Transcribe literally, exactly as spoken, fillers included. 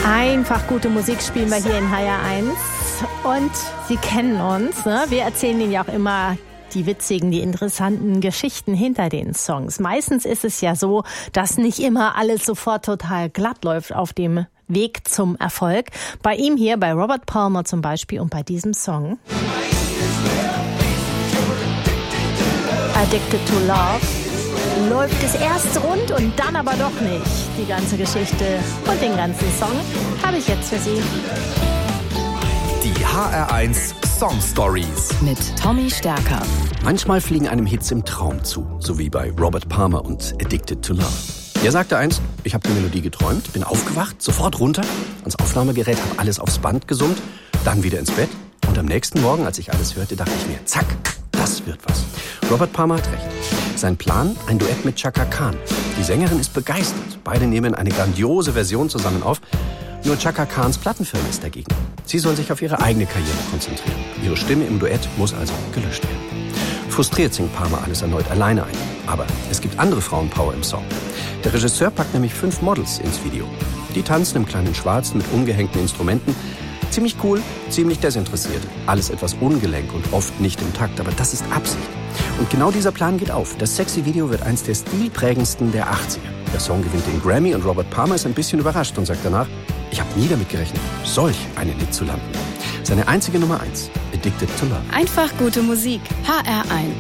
Einfach gute Musik spielen wir hier in H R eins. Und Sie kennen uns, ne? Wir erzählen Ihnen ja auch immer die witzigen, die interessanten Geschichten hinter den Songs. Meistens ist es ja so, dass nicht immer alles sofort total glatt läuft auf dem Weg zum Erfolg. Bei ihm hier, bei Robert Palmer zum Beispiel und bei diesem Song Addicted to Love läuft es erst rund und dann aber doch nicht. Die ganze Geschichte und den ganzen Song habe ich jetzt für Sie. Die H R eins Song Stories mit Tommy Stärker. Manchmal fliegen einem Hits im Traum zu, so wie bei Robert Palmer und Addicted to Love. Er sagte einst, ich habe die Melodie geträumt, bin aufgewacht, sofort runter, ans Aufnahmegerät, habe alles aufs Band gesummt, dann wieder ins Bett. Und am nächsten Morgen, als ich alles hörte, dachte ich mir, zack, das wird was. Robert Palmer hat recht. Sein Plan, ein Duett mit Chaka Khan. Die Sängerin ist begeistert. Beide nehmen eine grandiose Version zusammen auf. Nur Chaka Khans Plattenfirma ist dagegen. Sie soll sich auf ihre eigene Karriere konzentrieren. Ihre Stimme im Duett muss also gelöscht werden. Frustriert singt Palmer alles erneut alleine ein. Aber es gibt andere Frauenpower im Song. Der Regisseur packt nämlich fünf Models ins Video. Die tanzen im kleinen Schwarzen mit umgehängten Instrumenten. Ziemlich cool, ziemlich desinteressiert. Alles etwas ungelenk und oft nicht im Takt, aber das ist Absicht. Und genau dieser Plan geht auf. Das sexy Video wird eins der stilprägendsten der achtziger. Der Song gewinnt den Grammy und Robert Palmer ist ein bisschen überrascht und sagt danach, ich habe nie damit gerechnet, solch einen Hit zu landen. Seine einzige Nummer eins, Addicted to Love. Einfach gute Musik. H R eins.